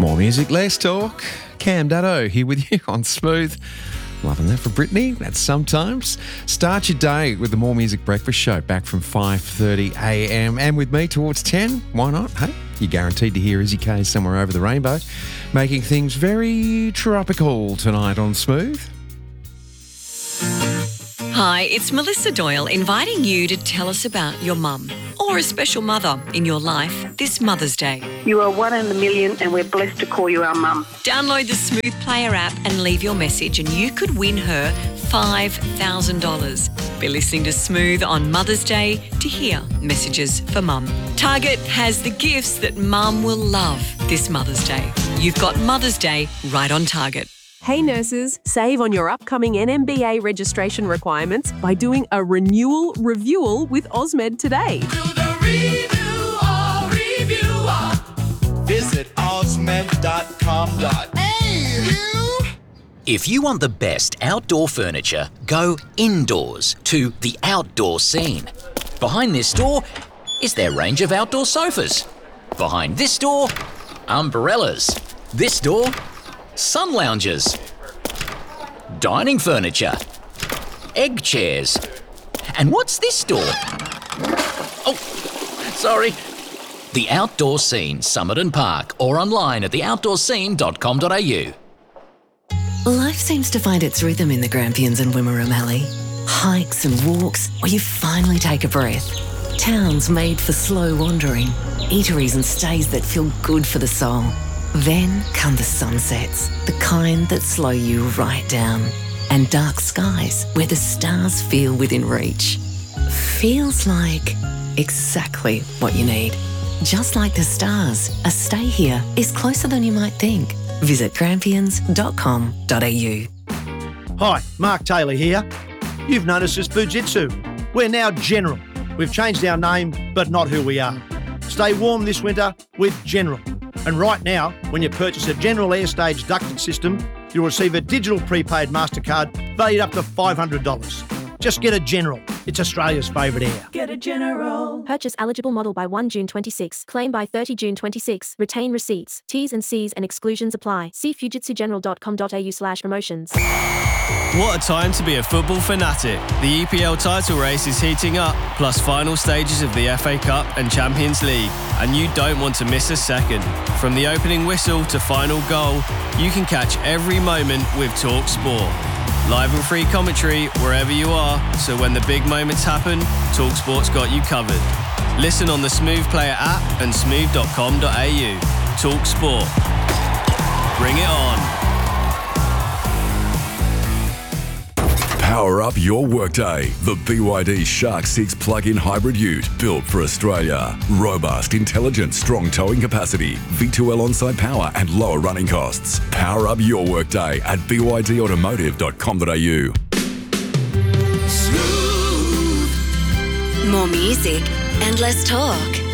More music, less talk. Cam Dutto here with you on Smooth. Loving that for Brittany. That's sometimes. Start your day with the More Music Breakfast Show back from 5:30 a.m. and with me towards 10. Why not? Hey, you're guaranteed to hear Izzy K somewhere over the rainbow, making things very tropical tonight on Smooth. Hi, it's Melissa Doyle inviting you to tell us about your mum or a special mother in your life this Mother's Day. You are one in a million and we're blessed to call you our mum. Download the Smooth Player app and leave your message and you could win her $5,000. Be listening to Smooth on Mother's Day to hear messages for mum. Target has the gifts that mum will love this Mother's Day. You've got Mother's Day right on target. Hey nurses, save on your upcoming NMBA registration requirements by doing a renewal review with Osmed today. Do the reviewer. Visit osmed.com.au. If you want the best outdoor furniture, go indoors to The Outdoor Scene. Behind this door is their range of outdoor sofas. Behind this door, umbrellas. This door, sun loungers, dining furniture, egg chairs. And what's this door? Oh, sorry. The Outdoor Scene, Summit and Park, or online at theoutdoorscene.com.au. Life seems to find its rhythm in the Grampians and Wimmera Mallee. Hikes and walks where you finally take a breath. Towns made for slow wandering. Eateries and stays that feel good for the soul. Then come the sunsets, the kind that slow you right down. And dark skies where the stars feel within reach. Feels like exactly what you need. Just like the stars, a stay here is closer than you might think. Visit grampians.com.au. Hi, Mark Taylor here. You've noticed us Fujitsu. We're now General. We've changed our name, but not who we are. Stay warm this winter with General. And right now, when you purchase a General Airstage ducted system, you'll receive a digital prepaid MasterCard valued up to $500. Just get a General. It's Australia's favourite air. Get a General. Purchase eligible model by 1 June 26. Claim by 30 June 26. Retain receipts. T's and C's and exclusions apply. See fujitsugeneral.com.au/promotions. What a time to be a football fanatic. The EPL title race is heating up, plus final stages of the FA Cup and Champions League, and you don't want to miss a second. From the opening whistle to final goal, you can catch every moment with Talk Sport. Live and free commentary wherever you are, so when the big moments happen, TalkSport's got you covered. Listen on the Smooth Player app and smooth.com.au. Talk Sport. Bring it on. Power up your workday. The BYD Shark 6 plug-in hybrid ute built for Australia. Robust, intelligent, strong towing capacity, V2L on-site power and lower running costs. Power up your workday at bydautomotive.com.au. Smooth. More music and less talk.